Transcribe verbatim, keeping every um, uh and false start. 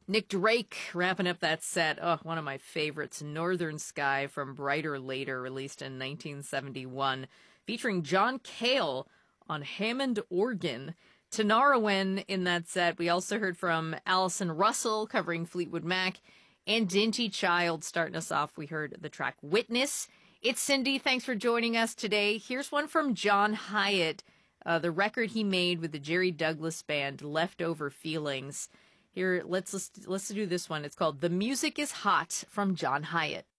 Nick Drake wrapping up that set. Oh, one of my favorites, Northern Sky from Brighter Later, released in nineteen seventy-one, featuring John Cale on Hammond organ. Tinariwen in that set. We also heard from Allison Russell covering Fleetwood Mac, and Dinty Child starting us off. We heard the track Witness. It's Cindy. Thanks for joining us today. Here's one from John Hiatt, uh, the record he made with the Jerry Douglas Band, Leftover Feelings. Here, let's let's, let's do this one. It's called The Music is Hot from John Hiatt.